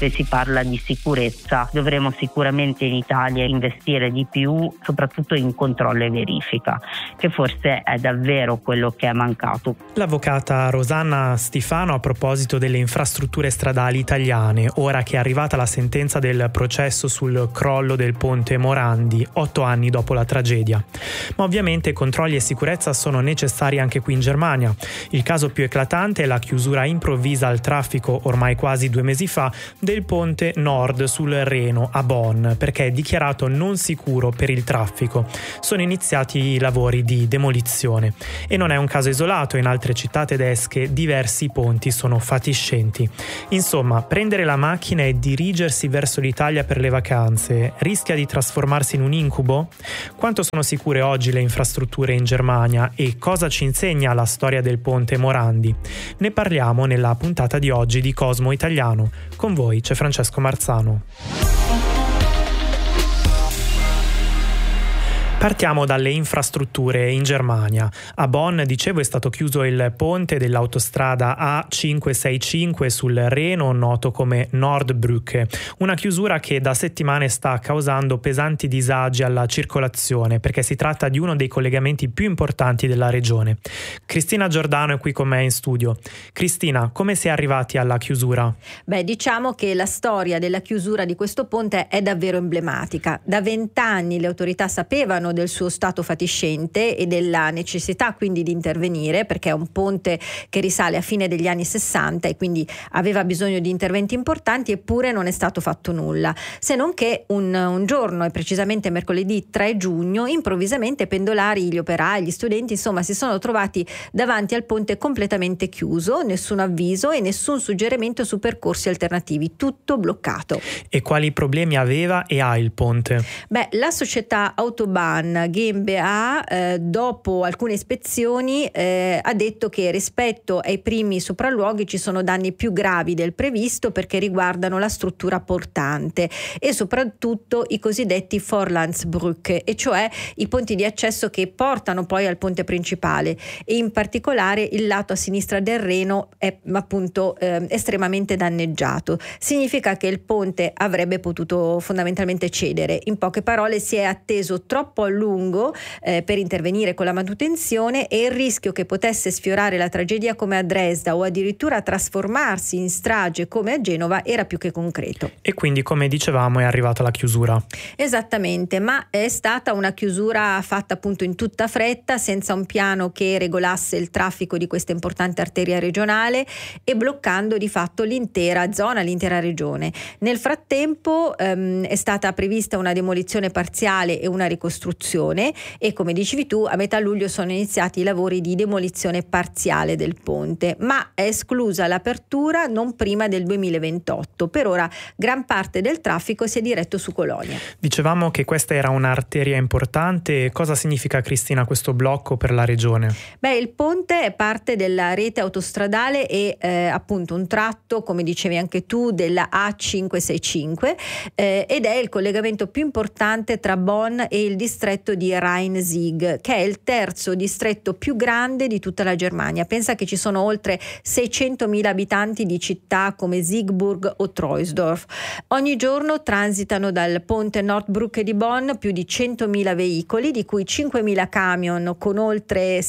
se si parla di sicurezza dovremo sicuramente in Italia investire di più, soprattutto in controllo e verifica, che forse è davvero quello che è mancato. L'avvocata Rosanna Stefano a proposito delle infrastrutture stradali italiane, ora che è arrivata la sentenza del processo sul crollo del ponte Morandi 8 anni dopo la tragedia. Ma ovviamente controlli e sicurezza sono necessari anche qui in Germania. Il caso più eclatante è la chiusura improvvisa al traffico ormai quasi 2 mesi fa del ponte Nord sul Reno a Bonn, perché è dichiarato non sicuro per il traffico. Sono iniziati i lavori di demolizione e non è un caso isolato, in altre città tedesche diversi ponti sono fatiscenti. Insomma, prendere la macchina e dirigersi verso l'Italia per le vacanze rischia di trasformarsi in un incubo? Quanto sono sicure oggi le infrastrutture in Germania e cosa ci insegna la storia del ponte Morandi? Ne parliamo nella puntata di oggi di Cosmo Italiano. Con voi c'è Francesco Marzano. Partiamo dalle infrastrutture in Germania. A Bonn, dicevo, è stato chiuso il ponte dell'autostrada A565 sul Reno, noto come Nordbrücke, una chiusura che da settimane sta causando pesanti disagi alla circolazione, perché si tratta di uno dei collegamenti più importanti della regione. Cristina Giordano è qui con me in studio. Cristina, come si è arrivati alla chiusura? Diciamo che la storia della chiusura di questo ponte è davvero emblematica. Da 20 anni le autorità sapevano del suo stato fatiscente e della necessità quindi di intervenire, perché è un ponte che risale a fine degli anni 60 e quindi aveva bisogno di interventi importanti, eppure non è stato fatto nulla, se non che un giorno, e precisamente mercoledì 3 giugno, improvvisamente pendolari, gli operai, gli studenti, insomma, si sono trovati davanti al ponte completamente chiuso, nessun avviso e nessun suggerimento su percorsi alternativi, tutto bloccato. E quali problemi aveva e ha il ponte? La società Autobahn GmbH dopo alcune ispezioni ha detto che rispetto ai primi sopralluoghi ci sono danni più gravi del previsto, perché riguardano la struttura portante e soprattutto i cosiddetti Vorlandsbrücke, e cioè i ponti di accesso che portano poi al ponte principale, e in particolare il lato a sinistra del Reno è appunto estremamente danneggiato. Significa che il ponte avrebbe potuto fondamentalmente cedere. In poche parole, si è atteso troppo a lungo per intervenire con la manutenzione, e il rischio che potesse sfiorare la tragedia come a Dresda o addirittura trasformarsi in strage come a Genova era più che concreto. E quindi, come dicevamo, è arrivata la chiusura. Esattamente, ma è stata una chiusura fatta appunto in tutta fretta, senza un piano che regolasse il traffico di questa importante arteria regionale e bloccando di fatto l'intera zona, l'intera regione. Nel frattempo è stata prevista una demolizione parziale e una ricostruzione, e come dicevi tu, a metà luglio sono iniziati i lavori di demolizione parziale del ponte, ma è esclusa l'apertura non prima del 2028. Per ora gran parte del traffico si è diretto su Colonia. Dicevamo che questa era un'arteria importante. Cosa significa, Cristina, questo blocco per la regione? Il ponte è parte della rete autostradale e appunto un tratto, come dicevi anche tu, della A565 ed è il collegamento più importante tra Bonn e il distretto di Rhein-Sieg, che è il terzo distretto più grande di tutta la Germania. Pensa che ci sono oltre 600.000 abitanti di città come Siegburg o Troisdorf. Ogni giorno transitano dal ponte Nordbrücke di Bonn più di 100.000 veicoli, di cui 5.000 camion con oltre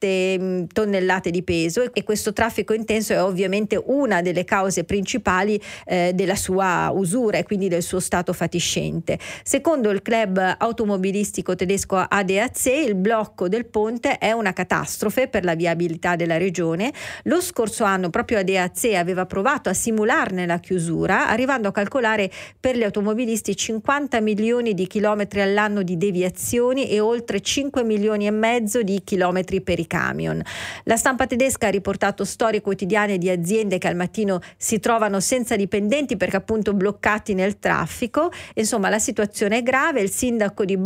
7 tonnellate di peso, e questo traffico intenso è ovviamente una delle cause principali della sua usura e quindi del suo stato fatiscente. Secondo il club automobilistico tedesco ADAC, il blocco del ponte è una catastrofe per la viabilità della regione. Lo scorso anno proprio ADAC aveva provato a simularne la chiusura, arrivando a calcolare per gli automobilisti 50 milioni di chilometri all'anno di deviazioni e oltre 5 milioni e mezzo di chilometri per i camion. La stampa tedesca ha riportato storie quotidiane di aziende che al mattino si trovano senza dipendenti perché appunto bloccati nel traffico. Insomma, la situazione è grave. Il sindaco di Bonn,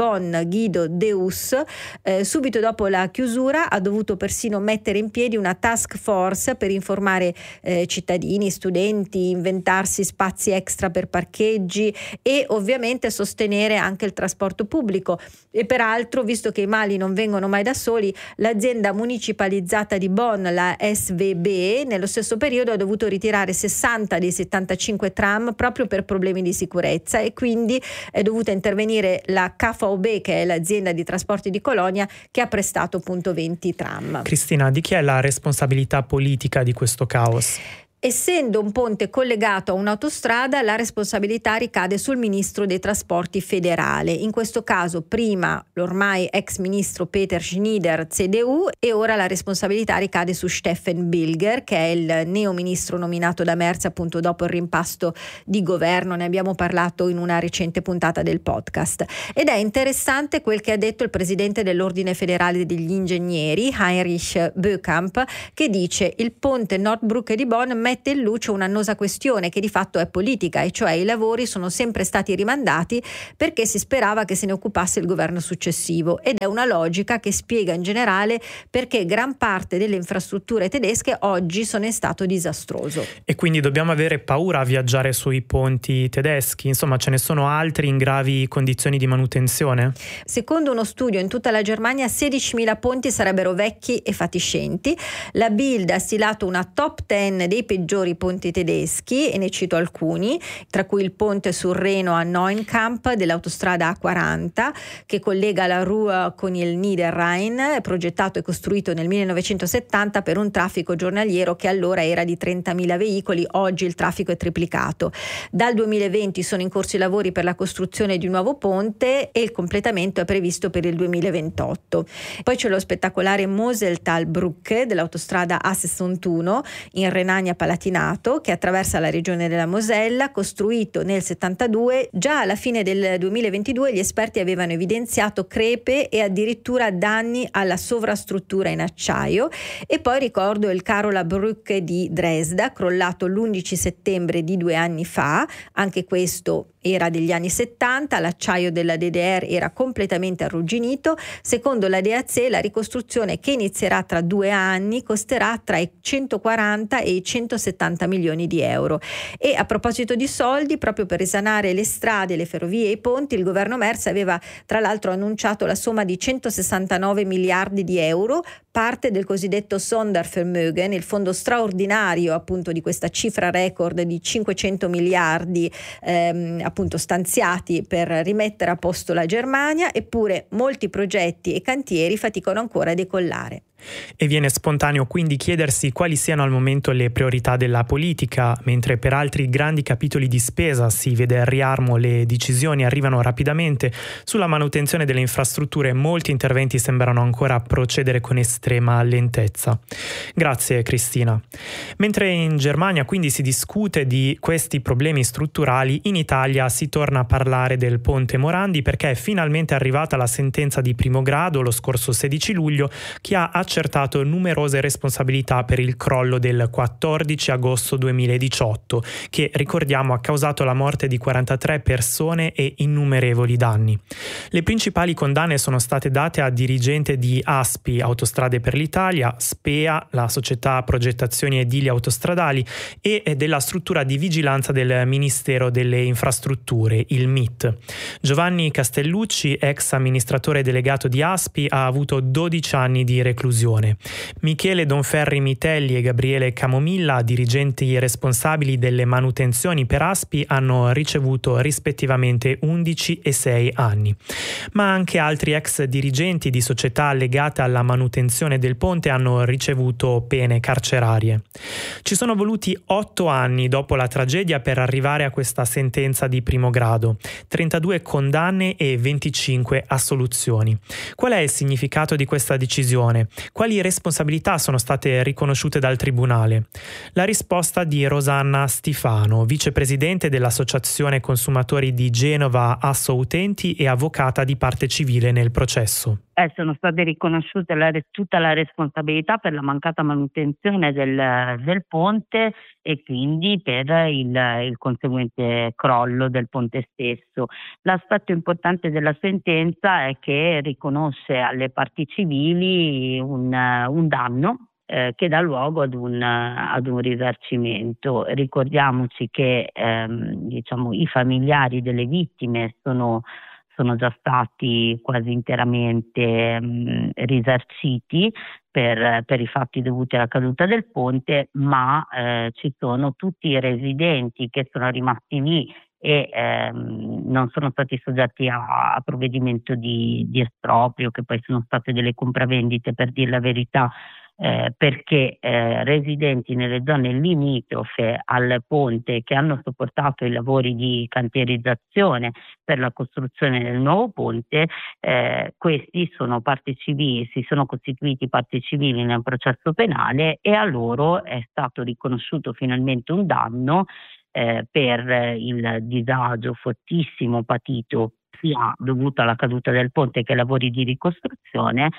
Guido Deus, subito dopo la chiusura ha dovuto persino mettere in piedi una task force per informare cittadini, studenti, inventarsi spazi extra per parcheggi e ovviamente sostenere anche il trasporto pubblico. E peraltro, visto che i mali non vengono mai da soli, l'azienda municipalizzata di Bonn, la SVB, nello stesso periodo ha dovuto ritirare 60 dei 75 tram proprio per problemi di sicurezza, e quindi è dovuta intervenire la KVB, che è l'azienda di trasporti di Colonia, che ha prestato appunto 20 tram. Cristina, di chi è la responsabilità politica di questo caos? Essendo un ponte collegato a un'autostrada, la responsabilità ricade sul ministro dei trasporti federale, in questo caso prima l'ormai ex ministro Peter Schneider, CDU, e ora la responsabilità ricade su Steffen Bilger, che è il neo ministro nominato da Merz appunto dopo il rimpasto di governo. Ne abbiamo parlato in una recente puntata del podcast. Ed è interessante quel che ha detto il presidente dell'Ordine Federale degli Ingegneri, Heinrich Böckamp, che dice: il ponte Nordbrücke di Bonn mette in luce un'annosa questione che di fatto è politica, e cioè i lavori sono sempre stati rimandati perché si sperava che se ne occupasse il governo successivo, ed è una logica che spiega in generale perché gran parte delle infrastrutture tedesche oggi sono in stato disastroso. E quindi dobbiamo avere paura a viaggiare sui ponti tedeschi? Insomma, ce ne sono altri in gravi condizioni di manutenzione? Secondo uno studio in tutta la Germania 16.000 ponti sarebbero vecchi e fatiscenti. La Bild ha stilato una top 10 dei peggiori ponti tedeschi, e ne cito alcuni, tra cui il ponte sul Reno a Neuenkamp dell'autostrada A40, che collega la Ruhr con il Niederrhein, progettato e costruito nel 1970 per un traffico giornaliero che allora era di 30.000 veicoli. Oggi il traffico è triplicato. Dal 2020 sono in corso i lavori per la costruzione di un nuovo ponte e il completamento è previsto per il 2028. Poi c'è lo spettacolare Moseltalbrücke dell'autostrada A61 in Renania-Palatinato, che attraversa la regione della Mosella, costruito nel 72. Già alla fine del 2022 gli esperti avevano evidenziato crepe e addirittura danni alla sovrastruttura in acciaio. E poi ricordo il Carola Brücke di Dresda, crollato l'11 settembre di 2 anni fa. Anche questo era degli anni 70, l'acciaio della DDR era completamente arrugginito. Secondo la DAC la ricostruzione, che inizierà tra 2 anni, costerà tra i 140 e i 170 milioni di euro. E a proposito di soldi, proprio per risanare le strade, le ferrovie e i ponti, il governo Merz aveva tra l'altro annunciato la somma di 169 miliardi di euro, parte del cosiddetto Sondervermögen, il fondo straordinario appunto di questa cifra record di 500 miliardi appunto stanziati per rimettere a posto la Germania. Eppure molti progetti e cantieri faticano ancora a decollare. E viene spontaneo quindi chiedersi quali siano al momento le priorità della politica. Mentre per altri grandi capitoli di spesa si vede al riarmo, le decisioni arrivano rapidamente. Sulla manutenzione delle infrastrutture molti interventi sembrano ancora procedere con estrema lentezza. Grazie Cristina. Mentre in Germania quindi si discute di questi problemi strutturali, in Italia si torna a parlare del ponte Morandi, perché è finalmente arrivata la sentenza di primo grado lo scorso 16 luglio che ha accertato numerose responsabilità per il crollo del 14 agosto 2018, che ricordiamo ha causato la morte di 43 persone e innumerevoli danni. Le principali condanne sono state date a dirigente di ASPI, Autostrade per l'Italia, SPEA, la società progettazioni edili autostradali, e della struttura di vigilanza del Ministero delle Infrastrutture, il MIT. Giovanni Castellucci, ex amministratore delegato di ASPI, ha avuto 12 anni di reclusione. Michele Donferri Mitelli e Gabriele Camomilla, dirigenti responsabili delle manutenzioni per ASPI, hanno ricevuto rispettivamente 11 e 6 anni. Ma anche altri ex dirigenti di società legate alla manutenzione del ponte hanno ricevuto pene carcerarie. Ci sono voluti 8 anni dopo la tragedia per arrivare a questa sentenza di primo grado, 32 condanne e 25 assoluzioni. Qual è il significato di questa decisione? Quali responsabilità sono state riconosciute dal Tribunale? La risposta di Rosanna Stifano, vicepresidente dell'Associazione Consumatori di Genova Asso Utenti e avvocata di parte civile nel processo. sono state riconosciute tutta la responsabilità per la mancata manutenzione del ponte e quindi per il conseguente crollo del ponte stesso. L'aspetto importante della sentenza è che riconosce alle parti civili un danno che dà luogo ad un risarcimento. Ricordiamoci che i familiari delle vittime sono già stati quasi interamente risarciti per i fatti dovuti alla caduta del ponte, ma ci sono tutti i residenti che sono rimasti lì e non sono stati soggetti a provvedimento di esproprio, che poi sono state delle compravendite, per dire la verità, perché residenti nelle zone limitrofe al ponte che hanno sopportato i lavori di cantierizzazione per la costruzione del nuovo ponte, questi sono parti civili, si sono costituiti parti civili nel processo penale e a loro è stato riconosciuto finalmente un danno per il disagio fortissimo patito sia dovuto alla caduta del ponte che ai lavori di ricostruzione,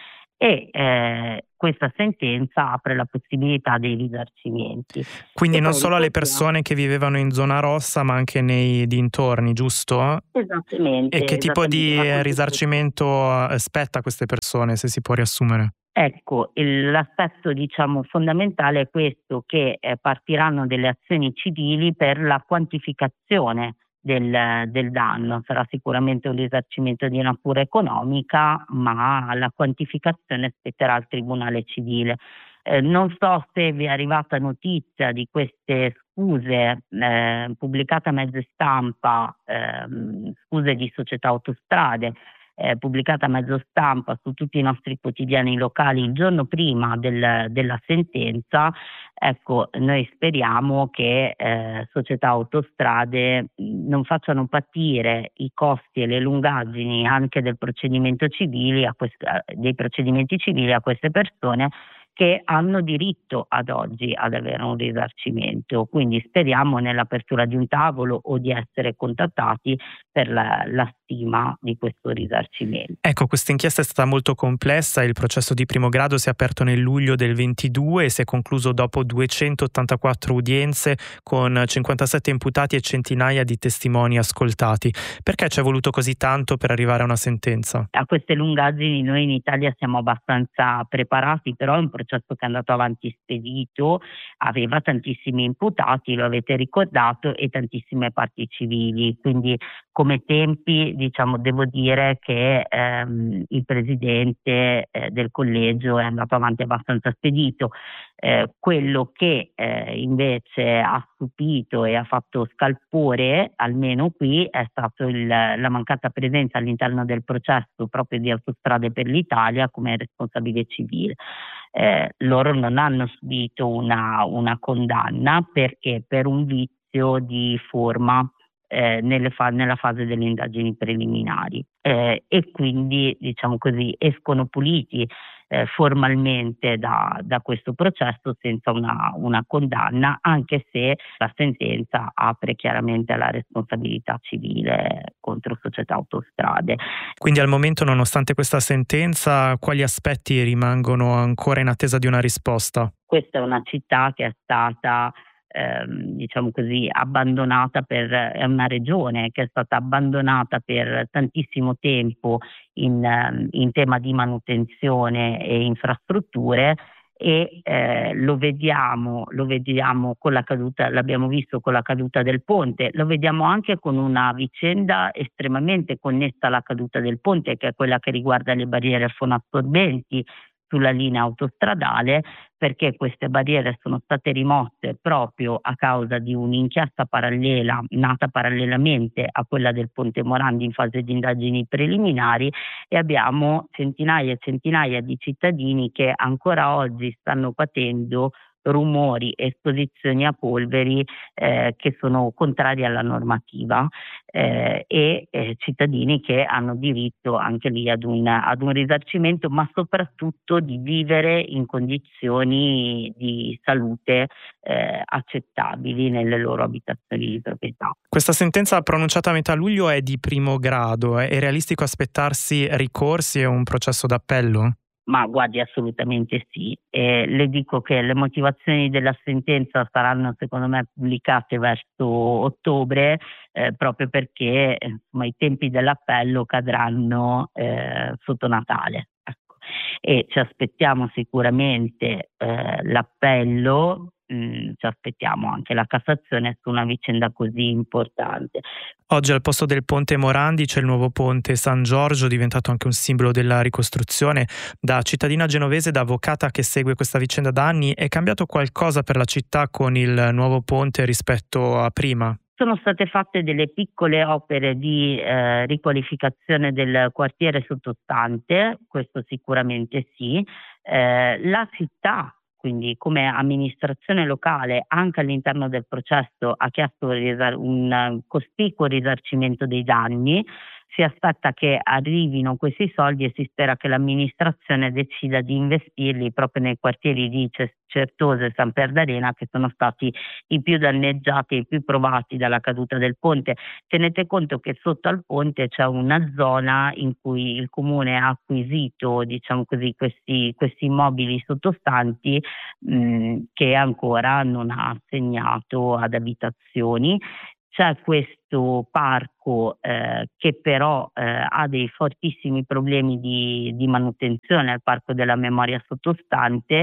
e questa sentenza apre la possibilità dei risarcimenti. Quindi e non poi solo alle ricordiamo persone che vivevano in zona rossa, ma anche nei dintorni, giusto? esattamente, E che tipo di la contribuzione. risarcimento spetta a queste persone, se si può riassumere? Ecco, l'aspetto fondamentale è questo, che partiranno delle azioni civili per la quantificazione del danno. Sarà sicuramente un risarcimento di natura economica, ma la quantificazione spetterà al Tribunale civile. Non so se vi è arrivata notizia di queste scuse pubblicate a mezzo stampa, scuse di Società Autostrade, pubblicata a mezzo stampa su tutti i nostri quotidiani locali il giorno prima della sentenza. Ecco, noi speriamo che Società Autostrade non facciano patire i costi e le lungaggini anche dei procedimenti civili a queste persone, che hanno diritto ad oggi ad avere un risarcimento. Quindi speriamo nell'apertura di un tavolo o di essere contattati per la stima di questo risarcimento. Ecco, questa inchiesta è stata molto complessa. Il processo di primo grado si è aperto nel luglio del 22 e si è concluso dopo 284 udienze con 57 imputati e centinaia di testimoni ascoltati. Perché ci è voluto così tanto per arrivare a una sentenza? A queste lungaggini noi in Italia siamo abbastanza preparati, però è un processo che è andato avanti spedito, aveva tantissimi imputati, lo avete ricordato, e tantissime parti civili, quindi come tempi devo dire che il presidente del collegio è andato avanti abbastanza spedito. Quello che invece ha stupito e ha fatto scalpore, almeno qui, è stato la mancata presenza all'interno del processo proprio di Autostrade per l'Italia come responsabile civile. Loro non hanno subito una condanna perché per un vizio di forma nella fase delle indagini preliminari, e quindi escono puliti formalmente da questo processo senza una condanna, anche se la sentenza apre chiaramente alla responsabilità civile contro Società Autostrade. Quindi al momento, nonostante questa sentenza, quali aspetti rimangono ancora in attesa di una risposta? Questa è una città che è stata abbandonata è una regione che è stata abbandonata per tantissimo tempo in tema di manutenzione e infrastrutture, e lo vediamo con la caduta, l'abbiamo visto con la caduta del ponte, lo vediamo anche con una vicenda estremamente connessa alla caduta del ponte, che è quella che riguarda le barriere fonoassorbenti sulla linea autostradale, perché queste barriere sono state rimosse proprio a causa di un'inchiesta parallela nata parallelamente a quella del Ponte Morandi in fase di indagini preliminari, e abbiamo centinaia e centinaia di cittadini che ancora oggi stanno patendo rumori, esposizioni a polveri che sono contrari alla normativa e cittadini che hanno diritto anche lì ad un risarcimento, ma soprattutto di vivere in condizioni di salute accettabili nelle loro abitazioni di proprietà. Questa sentenza pronunciata a metà luglio è di primo grado. È realistico aspettarsi ricorsi e un processo d'appello? Ma guardi, assolutamente sì. Le dico che le motivazioni della sentenza saranno secondo me pubblicate verso ottobre, proprio perché i tempi dell'appello cadranno sotto Natale. Ecco. E ci aspettiamo sicuramente l'appello, ci aspettiamo anche la Cassazione su una vicenda così importante. Oggi al posto del ponte Morandi c'è il nuovo ponte San Giorgio, diventato anche un simbolo della ricostruzione. Da cittadina genovese, da avvocata che segue questa vicenda da anni, è cambiato qualcosa per la città con il nuovo ponte rispetto a prima? Sono state fatte delle piccole opere di riqualificazione del quartiere sottostante, questo sicuramente sì. La città, quindi come amministrazione locale, anche all'interno del processo ha chiesto un cospicuo risarcimento dei danni. Si aspetta che arrivino questi soldi e si spera che l'amministrazione decida di investirli proprio nei quartieri di Certosa e San Pierdarena, che sono stati i più danneggiati e i più provati dalla caduta del ponte. Tenete conto che sotto al ponte c'è una zona in cui il comune ha acquisito, diciamo così, questi immobili sottostanti che ancora non ha assegnato ad abitazioni. C'è questo parco che però ha dei fortissimi problemi di manutenzione, il parco della memoria sottostante,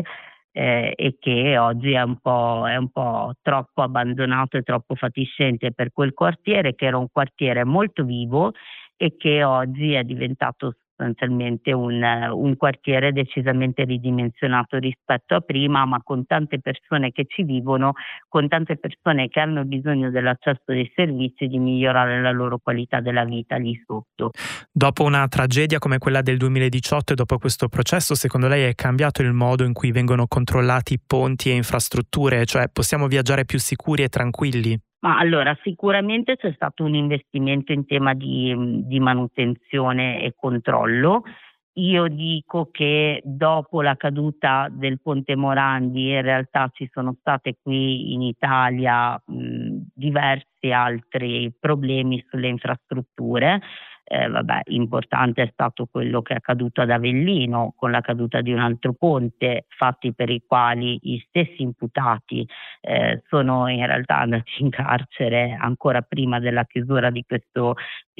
e che oggi è un po' troppo abbandonato e troppo fatiscente per quel quartiere, che era un quartiere molto vivo e che oggi è diventato sostanzialmente un quartiere decisamente ridimensionato rispetto a prima, ma con tante persone che ci vivono, con tante persone che hanno bisogno dell'accesso dei servizi e di migliorare la loro qualità della vita lì sotto. Dopo una tragedia come quella del 2018 e dopo questo processo, secondo lei è cambiato il modo in cui vengono controllati ponti e infrastrutture? Cioè, possiamo viaggiare più sicuri e tranquilli? Ma allora, sicuramente c'è stato un investimento in tema di manutenzione e controllo. Io dico che dopo la caduta del ponte Morandi in realtà ci sono state qui in Italia diversi altri problemi sulle infrastrutture. Importante è stato quello che è accaduto ad Avellino con la caduta di un altro ponte, fatti per i quali gli stessi imputati sono in realtà andati in carcere ancora prima della chiusura di questo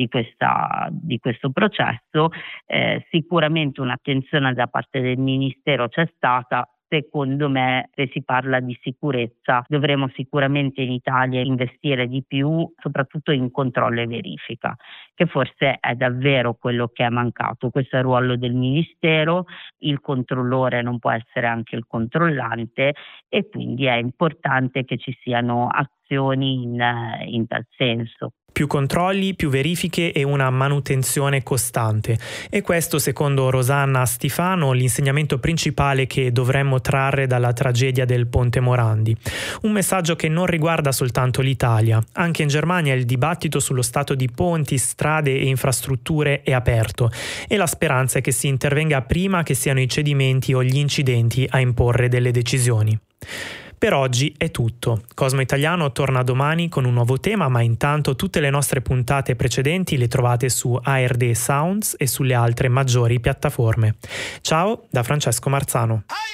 processo. Sicuramente un'attenzione da parte del Ministero c'è stata. Secondo me, se si parla di sicurezza, dovremo sicuramente in Italia investire di più, soprattutto in controllo e verifica, che forse è davvero quello che è mancato. Questo è il ruolo del Ministero, il controllore non può essere anche il controllante e quindi è importante che ci siano azioni in tal senso. Più controlli, più verifiche e una manutenzione costante. E questo, secondo Rosanna Stifano, l'insegnamento principale che dovremmo trarre dalla tragedia del ponte Morandi. Un messaggio che non riguarda soltanto l'Italia. Anche in Germania il dibattito sullo stato di ponti, strade e infrastrutture è aperto e la speranza è che si intervenga prima che siano i cedimenti o gli incidenti a imporre delle decisioni. Per oggi è tutto. Cosmo Italiano torna domani con un nuovo tema, ma intanto tutte le nostre puntate precedenti le trovate su ARD Sounds e sulle altre maggiori piattaforme. Ciao da Francesco Marzano.